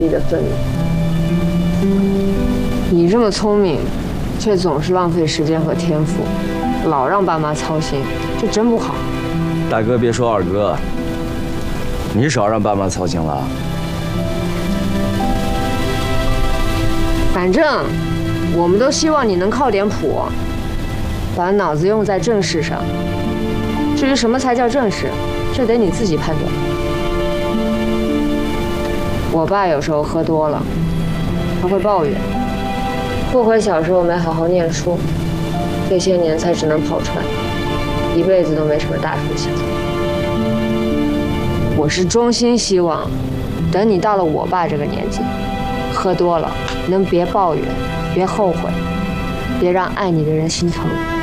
的愤怒。你这么聪明，却总是浪费时间和天赋，老让爸妈操心，这真不好。 大哥别说二哥，你少让爸妈操心了。 反正我们都希望你能靠点谱，把脑子用在正事上。至于什么才叫正事，这得你自己判断。我爸有时候喝多了，他会抱怨，后悔小时候没好好念书，这些年才只能跑船，一辈子都没什么大出息。我是衷心希望，等你到了我爸这个年纪，喝多了能别抱怨，别后悔，别让爱你的人心疼。